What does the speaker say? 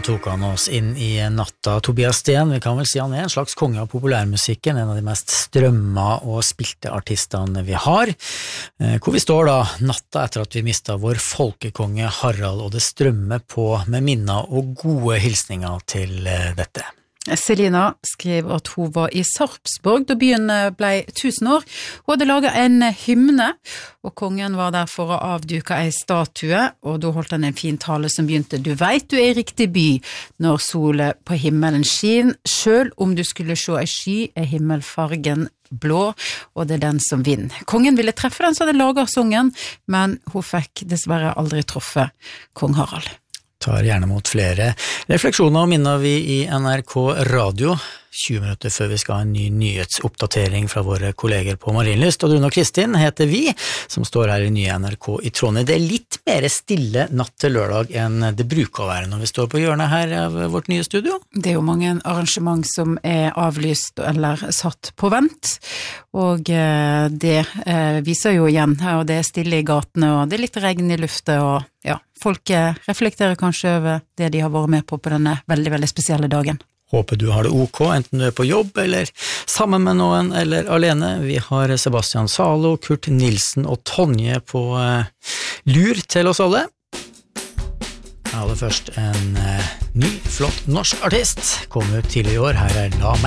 tok han oss inn i natta. Tobias Sten, vi kan vel si han en slags konge av populærmusikken, en av de mest strømma og spilte artistene vi har. Hvor vi står da, natta etter at vi mistet vår folkekonge Harald, og det strømmer på med minner og gode hilsninger til dette. Selina skrev at hun var i Sarpsborg da byen ble 1000 år. Hun hadde laget en hymne, og kongen var der for å avduke en statue, og da holdt han en fin tale som begynte: «Du vet du er i riktig by når solen på himmelen skin, selv om du skulle se en sky, er himmelfargen blå, og det er den som vinner.» Kongen ville treffe den som hadde laget sangen, men hun fikk dessverre aldri treffe kong Harald. Tar gjerne mot flere refleksjoner og minner vi i NRK Radio 20 minutter før vi skal ha en ny nyhetsoppdatering fra våre kolleger på Marienlyst. Og Rune og Kristin heter vi, som står her i nye NRK i Trondheim. Det er litt mer stille natt til lørdag enn det bruker å være når vi står på hjørnet her av vårt nye studio. Det er jo mange arrangement som er avlyst eller satt på vent, og det viser jo igjen, og det er stille i gatene, og det er litt regn i luftet, og ja, folk reflekterer kanskje over det de har vært med på denne veldig, veldig spesielle dagen. Håper du har det ok, enten du er på jobb, eller sammen med noen, eller alene. Vi har Sebastian Zalo, Kurt Nilsen og Tonje på lur til oss alle. Aller først en ny, flott norsk artist. Kom ut tidlig i år, her er La meg